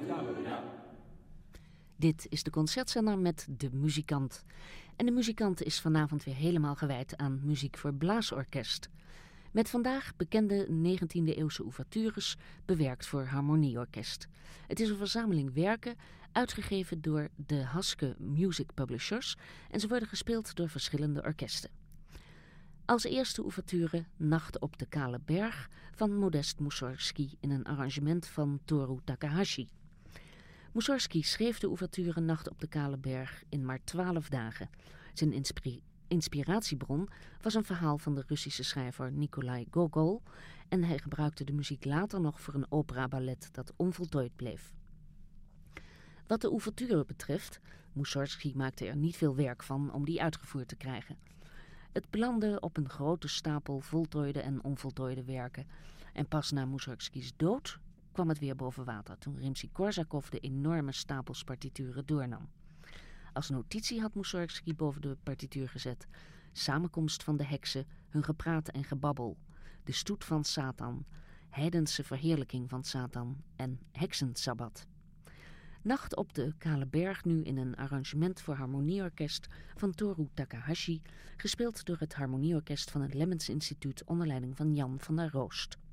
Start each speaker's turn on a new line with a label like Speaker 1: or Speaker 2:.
Speaker 1: Dit is de concertzender met De Muzikant. En De Muzikant is vanavond weer helemaal gewijd aan muziek voor blaasorkest. Met vandaag bekende 19e-eeuwse ouvertures, bewerkt voor harmonieorkest. Het is een verzameling werken, uitgegeven door de Haske Music Publishers, en ze worden gespeeld door verschillende orkesten. Als eerste ouverture Nacht op de Kale Berg van Modest Mussorgsky in een arrangement van Toru Takahashi. Mussorgsky schreef de ouverture Nacht op de Kale Berg in maar 12 dagen. Zijn inspiratiebron was een verhaal van de Russische schrijver Nikolai Gogol en hij gebruikte de muziek later nog voor een opera-ballet dat onvoltooid bleef. Wat de ouverture betreft, Mussorgsky maakte er niet veel werk van om die uitgevoerd te krijgen. Het belandde op een grote stapel voltooide en onvoltooide werken en pas na Mussorgskys dood kwam het weer boven water toen Rimsky-Korsakov de enorme stapels partituren doornam. Als notitie had Mussorgsky boven de partituur gezet: samenkomst van de heksen, hun gepraat en gebabbel, de stoet van Satan, heidense verheerlijking van Satan en heksensabbat. Nacht op de Kale Berg nu in een arrangement voor harmonieorkest van Toru Takahashi, gespeeld door het harmonieorkest van het Lemmens Instituut onder leiding van Jan van der Roost.